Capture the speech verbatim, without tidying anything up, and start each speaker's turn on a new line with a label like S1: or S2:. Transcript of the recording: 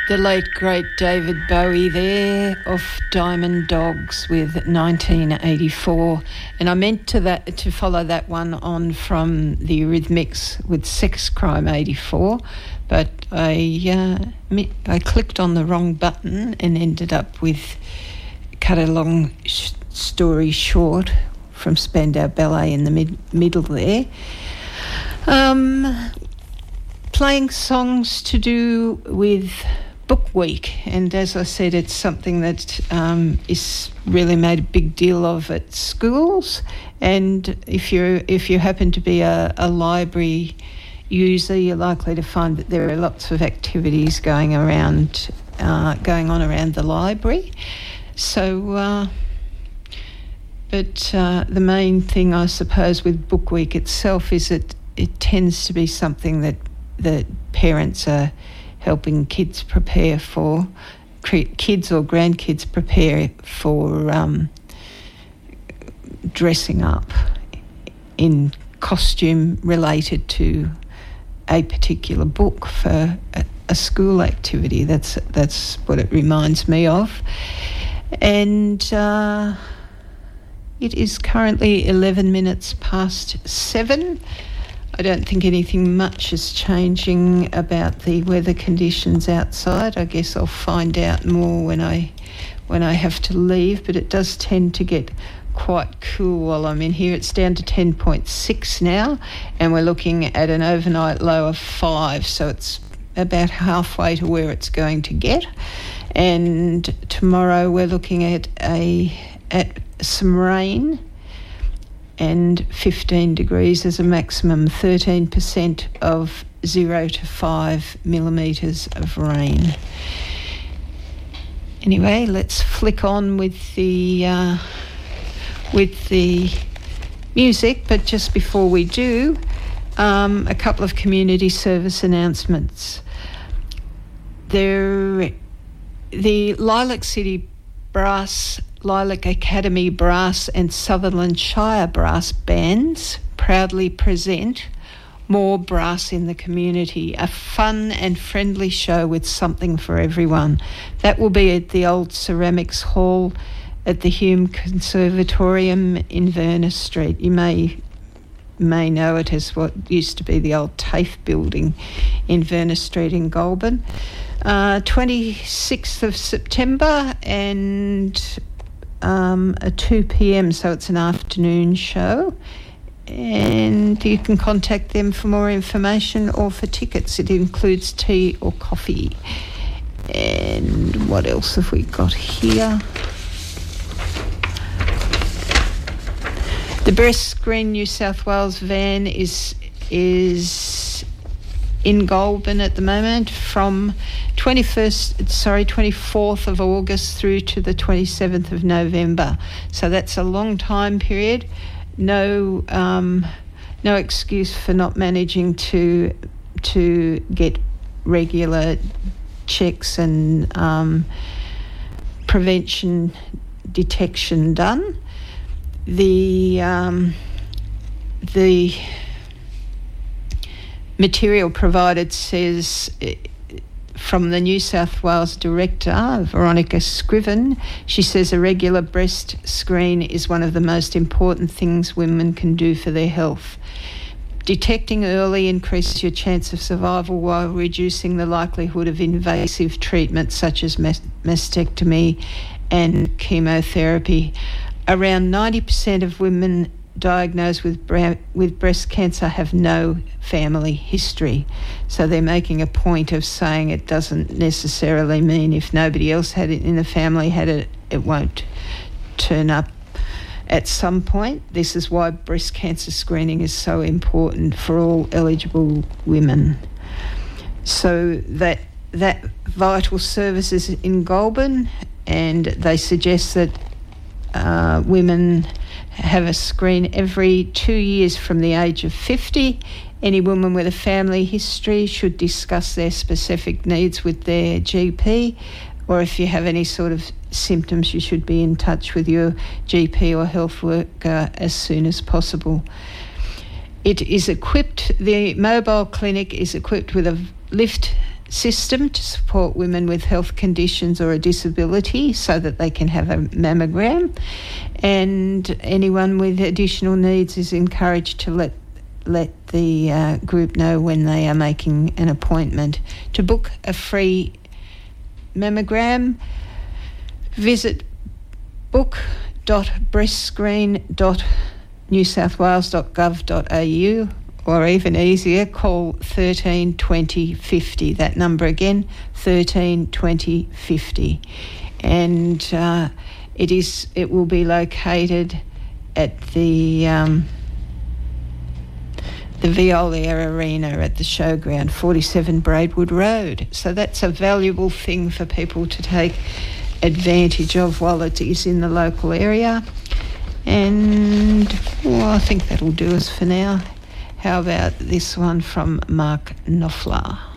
S1: The late, great David Bowie there off Diamond Dogs with nineteen eighty-four. And I meant to that to follow that one on from the Eurythmics with Sex Crime eighty-four, but I, uh, I clicked on the wrong button and ended up with Cut a Long sh- Story Short from Spandau Ballet in the mid- middle there. Um, playing songs to do with Book Week, and as I said, it's something that um, is really made a big deal of at schools. And if you if you happen to be a, a library user, you're likely to find that there are lots of activities going around, uh, going on around the library. So, uh, but uh, the main thing, I suppose, with Book Week itself is that it tends to be something that that parents are helping kids prepare for, kids or grandkids prepare for um, dressing up in costume related to a particular book for a, a school activity. That's that's what it reminds me of. And uh, it is currently eleven minutes past seven. I don't think anything much is changing about the weather conditions outside. I guess I'll find out more when I when I have to leave, but it does tend to get quite cool while I'm in here. It's down to ten point six now, and we're looking at an overnight low of five, so it's about halfway to where it's going to get. And tomorrow we're looking at a at some rain and fifteen degrees as a maximum, thirteen percent of zero to five millimetres of rain. Anyway, let's flick on with the uh, with the music, but just before we do, um, a couple of community service announcements. There, the Lilac City Brass, Lilac Academy Brass and Sutherland Shire Brass bands proudly present More Brass in the Community, a fun and friendly show with something for everyone. That will be at the old Ceramics Hall at the Hume Conservatorium in Verner Street. You may may know it as what used to be the old TAFE building in Verner Street in Goulburn. Uh, twenty-sixth of September and um, a two p.m, so it's an afternoon show. And you can contact them for more information or for tickets. It includes tea or coffee. And what else have we got here? The Breast Screen New South Wales van is is in Goulburn at the moment from twenty-first, sorry, twenty-fourth of August through to the twenty-seventh of November. So that's a long time period. No, um, no excuse for not managing to to get regular checks and um, prevention detection done. The um, the material provided says from the New South Wales Director, Veronica Scriven, she says a regular breast screen is one of the most important things women can do for their health. Detecting early increases your chance of survival while reducing the likelihood of invasive treatments such as mastectomy and chemotherapy. Around ninety percent of women diagnosed with bre- with breast cancer have no family history. So they're making a point of saying it doesn't necessarily mean if nobody else had it in the family had it, it won't turn up at some point. This is why breast cancer screening is so important for all eligible women. So that that vital service is in Goulburn, and they suggest that Uh, women have a screen every two years from the age of fifty. Any woman with a family history should discuss their specific needs with their G P, or if you have any sort of symptoms, you should be in touch with your G P or health worker as soon as possible. It is equipped, the mobile clinic is equipped with a lift system to support women with health conditions or a disability so that they can have a mammogram, and anyone with additional needs is encouraged to let let the uh, group know when they are making an appointment. To book a free mammogram, visit book dot breastscreen dot new south wales dot gov dot a u, or even easier, call thirteen twenty fifty. That number again, thirteen twenty fifty. And uh, it is it will be located at the um, the Violiere Arena at the showground, forty-seven Braidwood Road. So that's a valuable thing for people to take advantage of while it is in the local area. And well, I think that'll do us for now. How about this one from Mark Knopfler?